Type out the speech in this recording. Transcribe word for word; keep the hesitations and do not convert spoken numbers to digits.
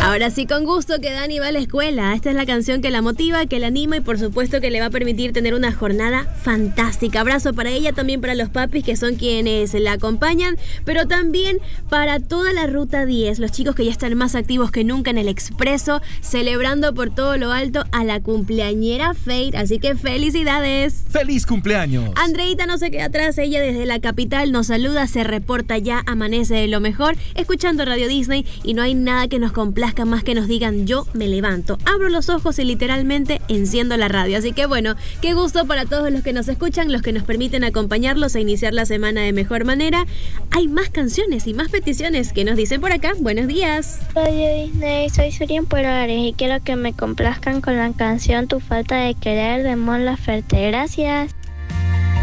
Ahora sí, con gusto que Dani va a la escuela. Esta es la canción que la motiva, que la anima y por supuesto que le va a permitir tener una jornada fantástica. Abrazo para ella, también para los papis que son quienes la acompañan, pero también para toda la Ruta diez, los chicos que ya están más activos que nunca en el expreso, celebrando por todo lo alto a la cumpleañera Fate. Así que felicidades. ¡Feliz cumpleaños! Andreita no se queda atrás, ella desde la capital nos saluda, se reporta ya, amanece de lo mejor, escuchando Radio Disney y no hay nada que nos complazca más que nos digan yo me levanto, abro los ojos y literalmente enciendo la radio. Así que bueno, qué gusto para todos los que nos escuchan, los que nos permiten acompañarlos a iniciar la semana de mejor manera. Hay más canciones y más peticiones que nos dicen por acá. Buenos días. Radio Disney, soy Surien Polares y quiero que me complazcan con la canción Tu falta de querer de Mon Laferte. Gracias.